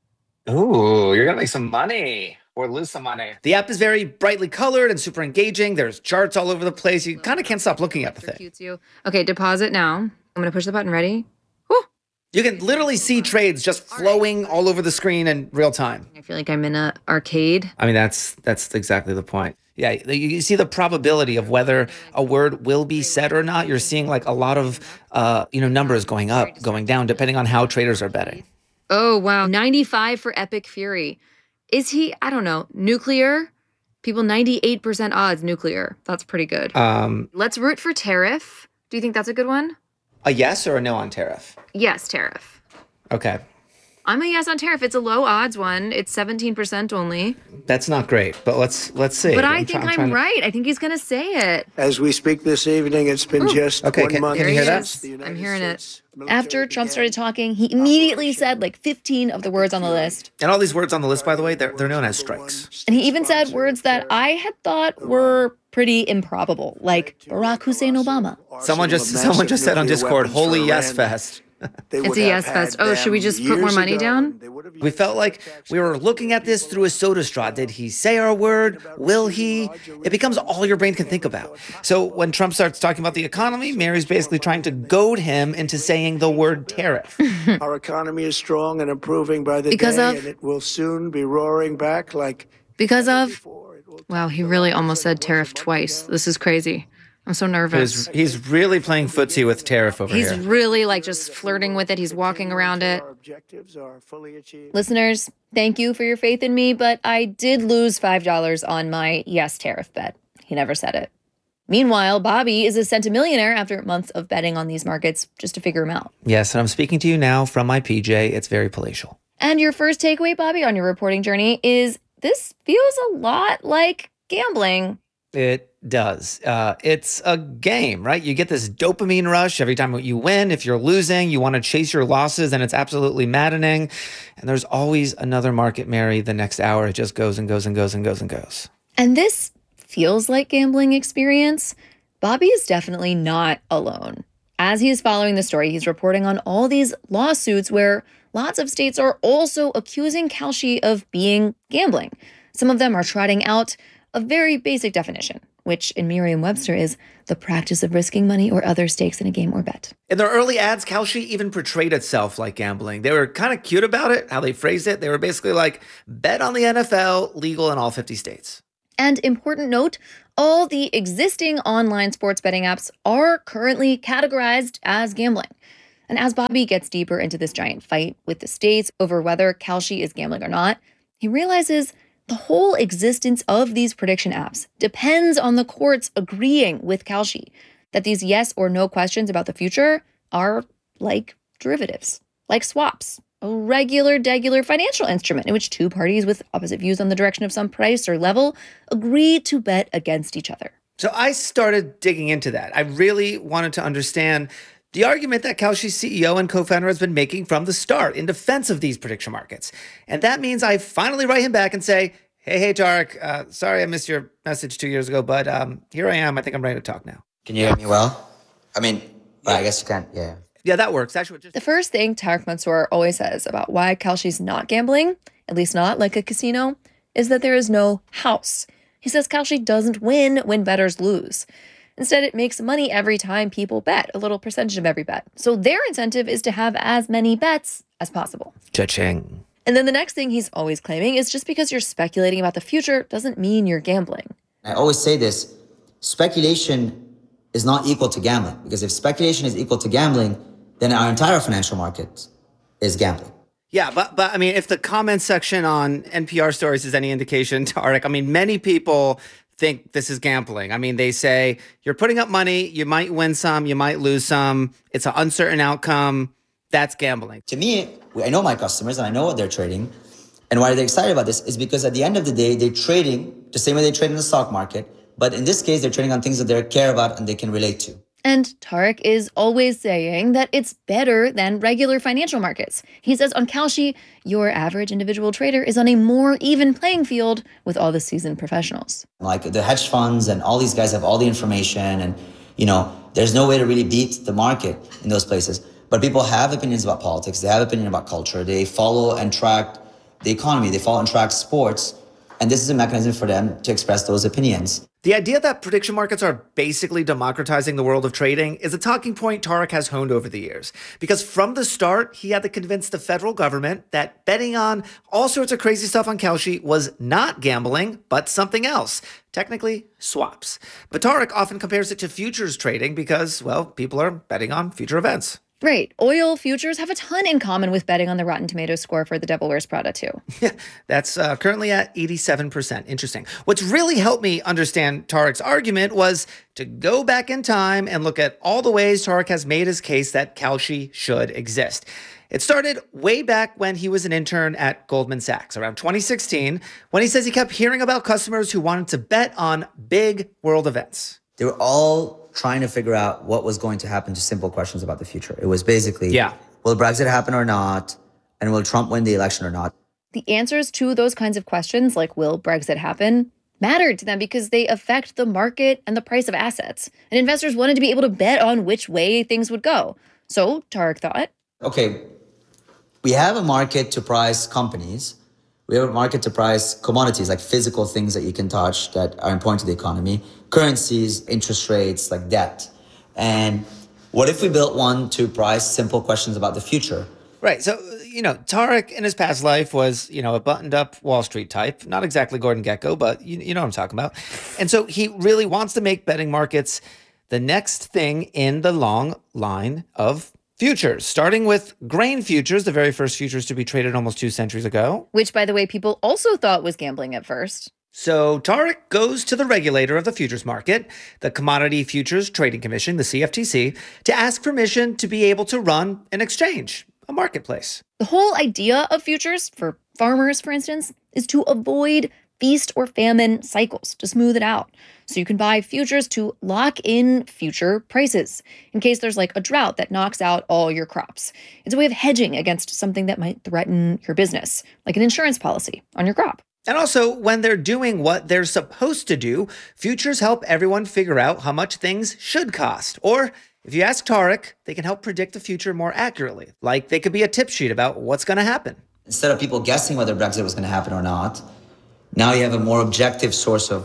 Ooh, you're gonna make some money or lose some money. The app is very brightly colored and super engaging. There's charts all over the place. You kind of can't stop looking at the thing. Cute you. Okay, deposit now. I'm gonna push the button. Ready? You can literally see trades just flowing all over the screen in real time. I feel like I'm in a arcade. I mean, that's that's exactly the point. Yeah, you you see the probability of whether a word will be said or not. You're seeing like a lot of uh, you know, numbers going up, going down, depending on how traders are betting. Oh wow, ninety-five for Epic Fury. Is he? I don't know. Nuclear? People ninety-eight percent odds nuclear. That's pretty good. Um, Let's root for Tariff. Do you think that's a good one? a yes or a no on tariff? Yes, Tariff. Okay, I'm a yes on Tariff. It's a low odds one. It's seventeen percent only. that's not great, but let's let's see. But I I'm think try- I'm, trying to- right. I think he's going to say it. As we speak this evening, it's been Ooh. just Okay, one can- month can you hear that? since the I'm United hearing it. States After Trump started talking, he immediately said like fifteen of the words on the list. And all these words on the list, by the way, they're they're known as strikes. And he even said words that I had thought were pretty improbable, like Barack Hussein Obama. Someone just someone just said on Discord, "Holy yes fest." It's a yes fest. Oh, should we just put more money down? We felt like we were looking at this through a soda straw. Did he say our word? Will he? It becomes all your brain can think about. So when Trump starts talking about the economy, Mary's basically trying to goad him into saying the word tariff. Our economy is strong and improving by the Because day, of- and it will soon be roaring back like Because of. Wow, he really almost said Tariff twice. This is crazy. I'm so nervous. He's, he's really playing footsie with tariff over He's here. really like just flirting with it. He's walking around it. objectives are fully achieved. Listeners, thank you for your faith in me, but I did lose five dollars on my yes tariff bet. He never said it. Meanwhile, Bobby is a centimillionaire after months of betting on these markets just to figure them out. Yes, and I'm speaking to you now from my P J. It's very palatial. And your first takeaway, Bobby, on your reporting journey is this feels a lot like gambling. It does. Uh, it's a game, right? You get this dopamine rush every time you win. If you're losing, you want to chase your losses, and it's absolutely maddening. And there's always another market, Mary. The next hour, it just goes and goes and goes and goes and goes. And this feels like gambling experience. Bobby is definitely not alone. As he is following the story, he's reporting on all these lawsuits where lots of states are also accusing Kalshi of being gambling. Some of them are trotting out a very basic definition, which in Merriam-Webster is the practice of risking money or other stakes in a game or bet. In their early ads, Kalshi even portrayed itself like gambling. They were kind of cute about it, how they phrased it. They were basically like, bet on the N F L, legal in all fifty states. And important note, all the existing online sports betting apps are currently categorized as gambling. And as Bobby gets deeper into this giant fight with the states over whether Kalshi is gambling or not, he realizes the whole existence of these prediction apps depends on the courts agreeing with Kalshi that these yes or no questions about the future are like derivatives, like swaps, a regular, degular financial instrument in which two parties with opposite views on the direction of some price or level agree to bet against each other. So I started digging into that. I really wanted to understand the argument that Kalshi's C E O and co-founder has been making from the start in defense of these prediction markets. And that means I finally write him back and say, hey, hey, Tarek, uh, sorry I missed your message two years ago, but um, here I am. I think I'm ready to talk now. Can you hear me well? I mean, well, I guess you can, yeah. Yeah, that works. Actually, just- The first thing Tarek Mansour always says about why Kalshi's not gambling, at least not like a casino, is that there is no house. He says Kalshi doesn't win when bettors lose. Instead, it makes money every time people bet, a little percentage of every bet. So their incentive is to have as many bets as possible. Cha-ching. And then the next thing he's always claiming is just because you're speculating about the future doesn't mean you're gambling. I always say this, speculation is not equal to gambling, because if speculation is equal to gambling, then our entire financial market is gambling. Yeah, but but I mean, if the comment section on N P R stories is any indication, Tarek, I mean, many people think this is gambling. I mean, they say you're putting up money, you might win some, you might lose some. It's an uncertain outcome. That's gambling. To me, I know my customers and I know what they're trading. And why they're excited about this is because at the end of the day, they're trading the same way they trade in the stock market. But in this case, they're trading on things that they care about and they can relate to. And Tarek is always saying that it's better than regular financial markets. He says on Kalshi, your average individual trader is on a more even playing field with all the seasoned professionals. Like the hedge funds and all these guys have all the information and, you know, there's no way to really beat the market in those places. But people have opinions about politics. They have opinion about culture. They follow and track the economy. They follow and track sports. And this is a mechanism for them to express those opinions. The idea that prediction markets are basically democratizing the world of trading is a talking point Tarek has honed over the years. Because from the start, he had to convince the federal government that betting on all sorts of crazy stuff on Kalshi was not gambling, but something else. Technically, swaps. But Tarek often compares it to futures trading because, well, people are betting on future events. Right. Oil futures have a ton in common with betting on the Rotten Tomatoes score for The Devil Wears Prada, too. Yeah, that's uh, currently at eighty-seven percent. Interesting. What's really helped me understand Tarek's argument was to go back in time and look at all the ways Tarek has made his case that Kalshi should exist. It started way back when he was an intern at Goldman Sachs, around twenty sixteen, when he says he kept hearing about customers who wanted to bet on big world events. They were all trying to figure out what was going to happen to simple questions about the future. It was basically, yeah. will Brexit happen or not? And will Trump win the election or not? The answers to those kinds of questions, like will Brexit happen, mattered to them because they affect the market and the price of assets. And investors wanted to be able to bet on which way things would go. So Tarek thought, okay, we have a market to price companies. We have a market to price commodities, like physical things that you can touch that are important to the economy, currencies, interest rates, like debt. And what if we built one to price simple questions about the future? Right. So, you know, Tarek in his past life was, you know, a buttoned up Wall Street type, not exactly Gordon Gekko, but you, you know what I'm talking about. And so he really wants to make betting markets the next thing in the long line of futures, starting with grain futures, the very first futures to be traded almost two centuries ago. Which, by the way, people also thought was gambling at first. So Tarek goes to the regulator of the futures market, the Commodity Futures Trading Commission, the C F T C, to ask permission to be able to run an exchange, a marketplace. The whole idea of futures, for farmers, for instance, is to avoid feast or famine cycles, to smooth it out. So you can buy futures to lock in future prices in case there's like a drought that knocks out all your crops. It's a way of hedging against something that might threaten your business, like an insurance policy on your crop. And also, when they're doing what they're supposed to do, futures help everyone figure out how much things should cost. Or, if you ask Tarek, they can help predict the future more accurately. Like they could be a tip sheet about what's going to happen. Instead of people guessing whether Brexit was going to happen or not, now you have a more objective source of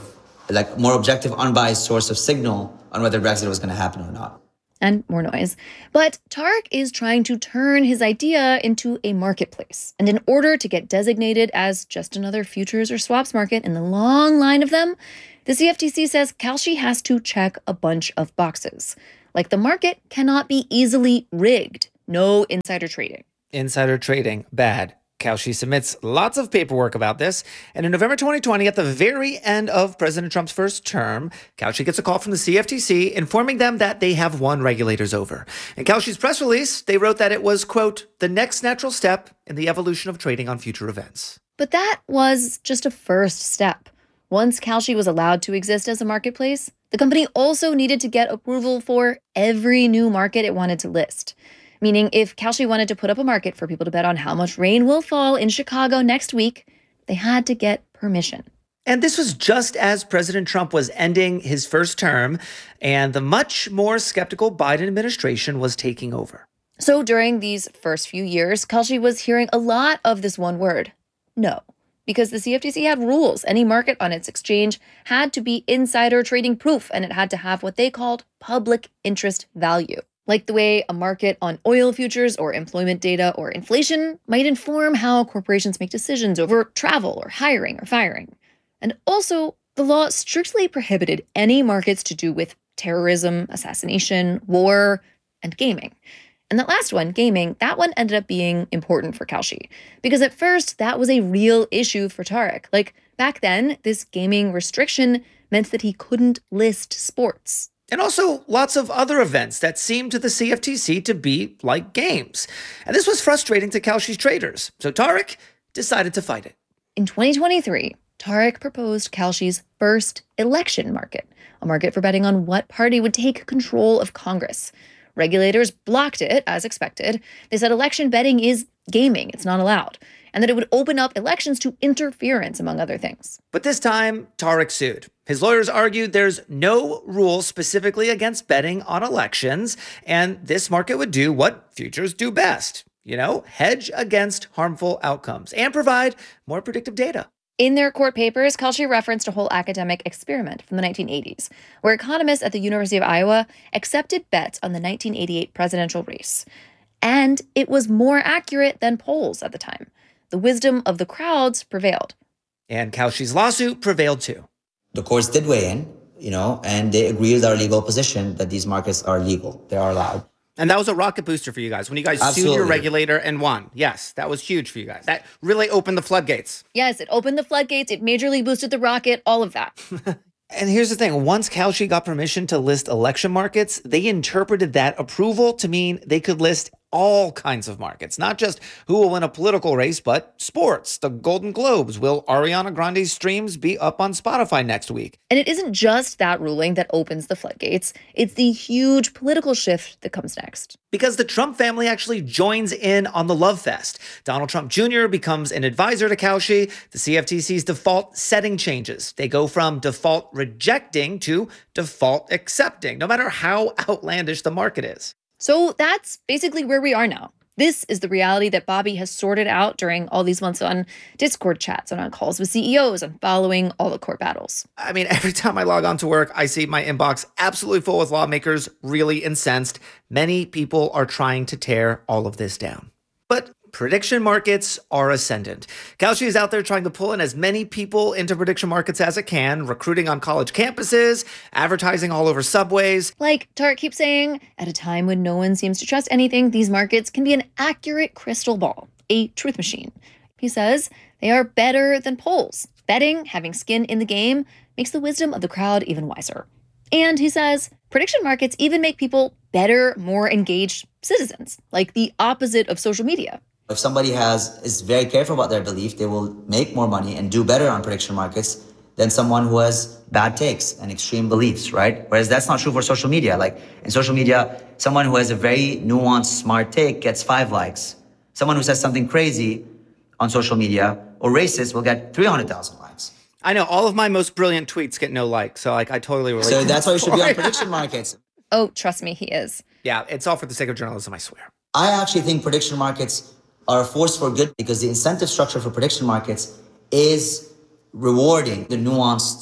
like more objective, unbiased source of signal on whether Brexit was going to happen or not. And more noise. But Tarek is trying to turn his idea into a marketplace. And in order to get designated as just another futures or swaps market in the long line of them, the C F T C says Kalshi has to check a bunch of boxes. Like the market cannot be easily rigged. No insider trading. Insider trading, bad. Kalshi submits lots of paperwork about this, and in November twenty twenty, at the very end of President Trump's first term, Kalshi gets a call from the C F T C informing them that they have won regulators over. In Kalshi's press release, they wrote that it was, quote, the next natural step in the evolution of trading on future events. But that was just a first step. Once Kalshi was allowed to exist as a marketplace, the company also needed to get approval for every new market it wanted to list. Meaning if Kalshi wanted to put up a market for people to bet on how much rain will fall in Chicago next week, they had to get permission. And this was just as President Trump was ending his first term, and the much more skeptical Biden administration was taking over. So during these first few years, Kalshi was hearing a lot of this one word, no. Because the C F T C had rules. Any market on its exchange had to be insider trading proof, and it had to have what they called public interest value. Like the way a market on oil futures or employment data or inflation might inform how corporations make decisions over travel or hiring or firing. And also, the law strictly prohibited any markets to do with terrorism, assassination, war, and gaming. And that last one, gaming, that one ended up being important for Kalshi. Because at first, that was a real issue for Tarek. Like, back then, this gaming restriction meant that he couldn't list sports. And also lots of other events that seemed to the C F T C to be like games. And this was frustrating to Kalshi's traders. So Tarek decided to fight it. In twenty twenty-three, Tarek proposed Kalshi's first election market, a market for betting on what party would take control of Congress. Regulators blocked it, as expected. They said election betting is gaming, it's not allowed, and that it would open up elections to interference, among other things. But this time, Tarek sued. His lawyers argued there's no rule specifically against betting on elections, and this market would do what futures do best. You know, hedge against harmful outcomes and provide more predictive data. In their court papers, Kalshi referenced a whole academic experiment from the nineteen eighties, where economists at the University of Iowa accepted bets on the nineteen eighty-eight presidential race. And it was more accurate than polls at the time. The wisdom of the crowds prevailed. And Kalshi's lawsuit prevailed too. The courts did weigh in, you know, and they agreed with our legal position that these markets are legal. They are allowed. And that was a rocket booster for you guys when you guys Absolutely. sued your regulator and won. Yes, that was huge for you guys. That really opened the floodgates. Yes, it opened the floodgates. It majorly boosted the rocket, all of that. And here's the thing. Once Kalshi got permission to list election markets, they interpreted that approval to mean they could list all kinds of markets, not just who will win a political race, but sports, the Golden Globes. Will Ariana Grande's streams be up on Spotify next week? And it isn't just that ruling that opens the floodgates. It's the huge political shift that comes next. Because the Trump family actually joins in on the love fest. Donald Trump Junior becomes an advisor to Kalshi. The C F T C's default setting changes. They go from default rejecting to default accepting, no matter how outlandish the market is. So that's basically where we are now. This is the reality that Bobby has sorted out during all these months on Discord chats and on calls with C E Os and following all the court battles. I mean, every time I log on to work, I see my inbox absolutely full with lawmakers really incensed. Many people are trying to tear all of this down. But prediction markets are ascendant. Kalshi is out there trying to pull in as many people into prediction markets as it can, recruiting on college campuses, advertising all over subways. Like Tarek keeps saying, at a time when no one seems to trust anything, these markets can be an accurate crystal ball, a truth machine. He says they are better than polls. Betting, having skin in the game, makes the wisdom of the crowd even wiser. And he says prediction markets even make people better, more engaged citizens, like the opposite of social media. If somebody has is very careful about their belief, they will make more money and do better on prediction markets than someone who has bad takes and extreme beliefs, right? Whereas that's not true for social media. Like in social media, someone who has a very nuanced, smart take gets five likes. Someone who says something crazy on social media or racist will get three hundred thousand likes. I know all of my most brilliant tweets get no likes, so like I totally relate. So that's why you should be on prediction markets. Oh, trust me, he is. Yeah, it's all for the sake of journalism, I swear. I actually think prediction markets are a force for good because the incentive structure for prediction markets is rewarding the nuanced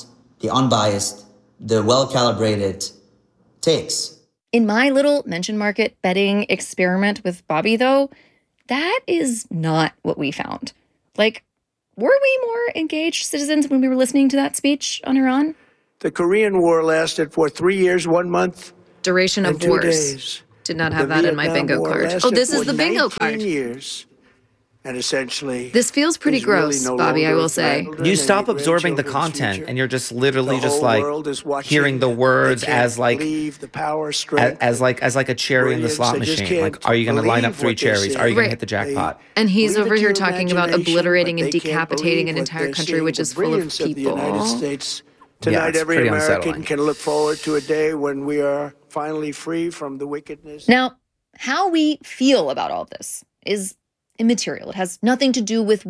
the unbiased, the well-calibrated takes. In my little mention market betting experiment with Bobby, though, that is not what we found. Like, were we more engaged citizens when we were listening to that speech on Iran? The Korean War lasted for three years, one month, Duration of and two wars. days. Did not The have that in my Vietnam bingo War card. lasted Oh, this is for the bingo nineteen card. years, and essentially, This feels pretty is really gross, no Bobby, I longer will say. children You and stop your absorbing the grandchildren's content future. and you're just literally The just whole like world is watching. hearing the They words can't as like believe the power, as, strength, as like as like a cherry in the brilliance. slot They just machine. can't Like, are you going to line up believe three what they're cherries? Are you going Right. to hit the jackpot? And he's Leave it over to here your talking about imagination, obliterating but and they can't decapitating believe an what entire they're country seeing. which The is full of brilliance of the people. United States. Yeah, Tonight, it's every pretty American unsettling. can look forward to a day when we are finally free from the wickedness. Now, how we feel about all this is immaterial. It has nothing to do with